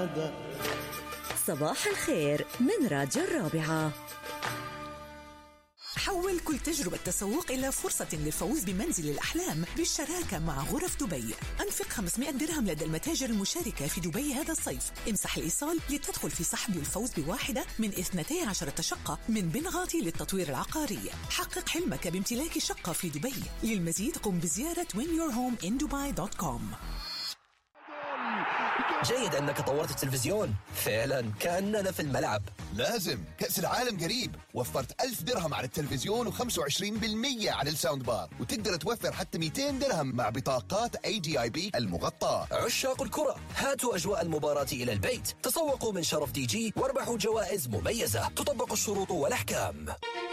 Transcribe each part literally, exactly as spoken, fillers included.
صباح الخير من راديو الرابعة. حول كل تجربة تسوق إلى فرصة للفوز بمنزل الأحلام بالشراكة مع غرف دبي. أنفق خمسمائة درهم لدى المتاجر المشاركة في دبي هذا الصيف. امسح الإيصال لتدخل في سحب الفوز بواحدة من اثنتي عشرة شقة من بنغاتي للتطوير العقاري. حقق حلمك بامتلاك شقة في دبي. للمزيد قم بزيارة win your home in dubai dot com. جيد أنك طورت التلفزيون، فعلا كأننا في الملعب. لازم، كأس العالم قريب. وفرت ألف درهم على التلفزيون وخمسة وعشرين بالمية على الساوند بار، وتقدر توفر حتى مئتين درهم مع بطاقات اي دي اي بي المغطاة. عشاق الكرة، هاتوا أجواء المباراة إلى البيت، تسوقوا من شرف دي جي واربحوا جوائز مميزة، تطبق الشروط والأحكام.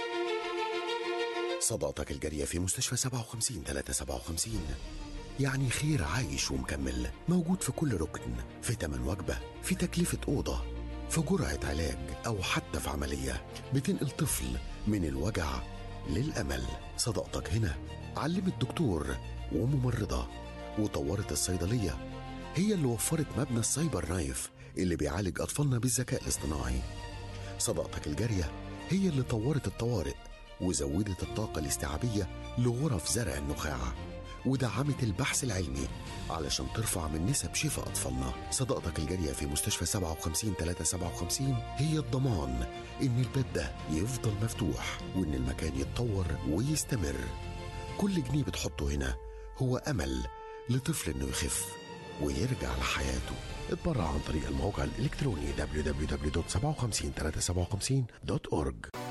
صداقتك الجارية في مستشفى سبعة وخمسين ثلاثة سبعة وخمسين يعني خير عايش ومكمل، موجود في كل ركن، في تمن وجبة، في تكلفة أوضة، في جرعة علاج، أو حتى في عملية بتنقل طفل من الوجع للأمل. صداقتك هنا علمت دكتور وممرضة وطورت الصيدلية، هي اللي وفرت مبنى السايبر نايف اللي بيعالج أطفالنا بالذكاء الاصطناعي. صداقتك الجارية هي اللي طورت الطوارئ وزودت الطاقة الاستيعابية لغرف زرع النخاع، ودعمت البحث العلمي علشان ترفع من نسب شفاء أطفالنا. صداقتك الجارية في مستشفى سبعة وخمسين ثلاثة سبعة وخمسين هي الضمان إن الباب ده يفضل مفتوح وإن المكان يتطور ويستمر. كل جنيه بتحطه هنا هو أمل لطفل إنه يخف ويرجع لحياته. اتبرع عن طريق الموقع الإلكتروني دبليو دبليو دبليو دوت سبعة وخمسين ثلاثة سبعة وخمسين دوت أورج.